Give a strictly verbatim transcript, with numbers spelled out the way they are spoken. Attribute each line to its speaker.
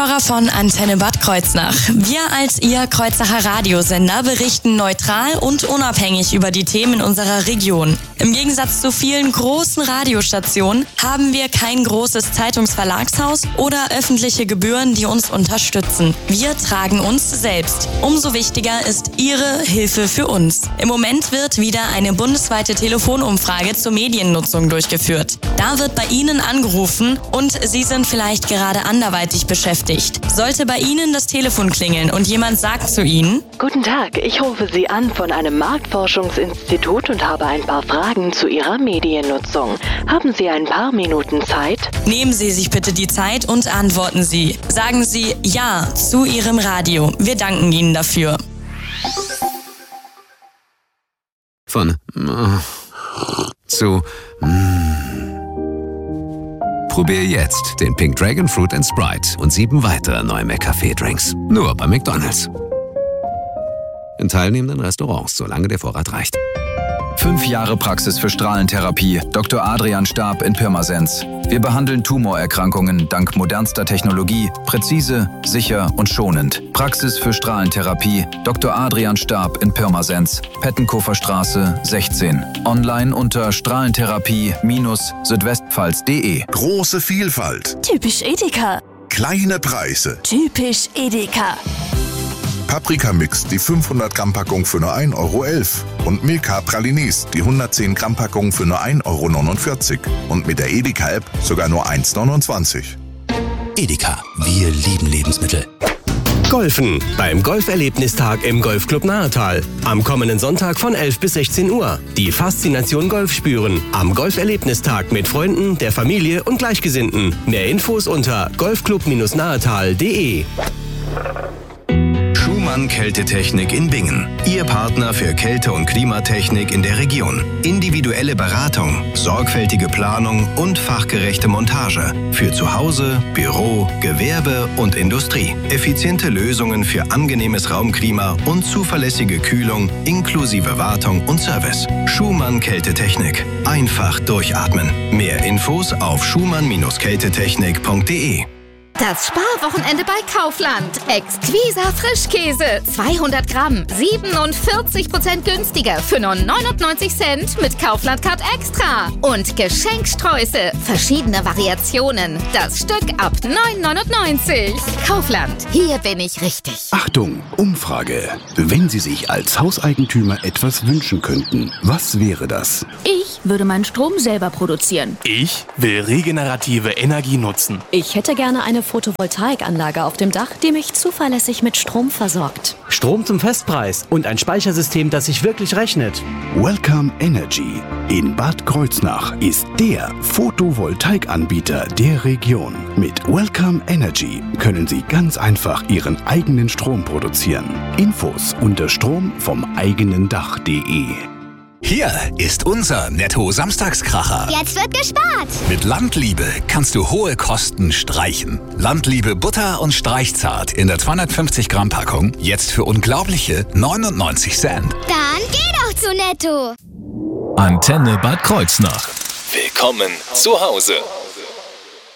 Speaker 1: Zuhörer von Antenne Bad Kreuznach. Wir als Ihr Kreuznacher Radiosender berichten neutral und unabhängig über die Themen unserer Region. Im Gegensatz zu vielen großen Radiostationen haben wir kein großes Zeitungsverlagshaus oder öffentliche Gebühren, die uns unterstützen. Wir tragen uns selbst. Umso wichtiger ist Ihre Hilfe für uns. Im Moment wird wieder eine bundesweite Telefonumfrage zur Mediennutzung durchgeführt. Da wird bei Ihnen angerufen und Sie sind vielleicht gerade anderweitig beschäftigt. Sollte bei Ihnen das Telefon klingeln und jemand sagt zu Ihnen:
Speaker 2: Guten Tag, ich rufe Sie an von einem Marktforschungsinstitut und habe ein paar Fragen zu Ihrer Mediennutzung. Haben Sie ein paar Minuten Zeit?
Speaker 1: Nehmen Sie sich bitte die Zeit und antworten Sie. Sagen Sie Ja zu Ihrem Radio. Wir danken Ihnen dafür.
Speaker 3: Von äh, zu mm. Probier jetzt den Pink Dragon Fruit and Sprite und sieben weitere neue McCafé-Drinks. Nur bei McDonald's. In teilnehmenden Restaurants, solange der Vorrat reicht.
Speaker 4: Fünf Jahre Praxis für Strahlentherapie. Doktor Adrian Stab in Pirmasens. Wir behandeln Tumorerkrankungen dank modernster Technologie, präzise, sicher und schonend. Praxis für Strahlentherapie. Doktor Adrian Stab in Pirmasens. Pettenkofer Straße sechzehn. Online unter strahlentherapie Südwestpfalz punkt de.
Speaker 5: Große Vielfalt.
Speaker 6: Typisch Edeka.
Speaker 5: Kleine Preise.
Speaker 6: Typisch Edeka.
Speaker 5: Paprikamix, die fünfhundert Gramm Packung für nur ein Euro elf. Und Milka Pralinis, die hundertzehn Gramm Packung für nur ein Euro neunundvierzig. Und mit der Edeka-App sogar nur eins neunundzwanzig.
Speaker 7: Edeka, wir lieben Lebensmittel.
Speaker 8: Golfen beim Golferlebnistag im Golfclub Nahetal. Am kommenden Sonntag von elf bis sechzehn Uhr. Die Faszination Golf spüren. Am Golferlebnistag mit Freunden, der Familie und Gleichgesinnten. Mehr Infos unter golfclub nahetal punkt de.
Speaker 9: Schumann Kältetechnik in Bingen. Ihr Partner für Kälte- und Klimatechnik in der Region. Individuelle Beratung, sorgfältige Planung und fachgerechte Montage. Für zu Hause, Büro, Gewerbe und Industrie. Effiziente Lösungen für angenehmes Raumklima und zuverlässige Kühlung inklusive Wartung und Service. Schumann Kältetechnik. Einfach durchatmen. Mehr Infos auf schumann kältetechnik punkt de.
Speaker 10: Das Sparwochenende bei Kaufland. Exquisa Frischkäse. zweihundert Gramm. siebenundvierzig Prozent günstiger für nur neunundneunzig Cent mit Kaufland Card Extra. Und Geschenksträuße. Verschiedene Variationen. Das Stück ab neun neunundneunzig. Kaufland. Hier bin ich richtig.
Speaker 11: Achtung, Umfrage. Wenn Sie sich als Hauseigentümer etwas wünschen könnten, was wäre das?
Speaker 6: Ich würde meinen Strom selber produzieren.
Speaker 12: Ich will regenerative Energie nutzen.
Speaker 13: Ich hätte gerne eine Photovoltaikanlage auf dem Dach, die mich zuverlässig mit Strom versorgt.
Speaker 14: Strom zum Festpreis und ein Speichersystem, das sich wirklich rechnet.
Speaker 11: Welcome Energy in Bad Kreuznach ist der Photovoltaikanbieter der Region. Mit Welcome Energy können Sie ganz einfach Ihren eigenen Strom produzieren. Infos unter strom vom eigenen Dach punkt de.
Speaker 7: Hier ist unser Netto-Samstagskracher.
Speaker 15: Jetzt wird gespart.
Speaker 7: Mit Landliebe kannst du hohe Kosten streichen. Landliebe Butter und Streichzart in der zweihundertfünfzig Gramm Packung jetzt für unglaubliche neunundneunzig Cent.
Speaker 15: Dann geh doch zu Netto.
Speaker 16: Antenne Bad Kreuznach. Willkommen zu Hause.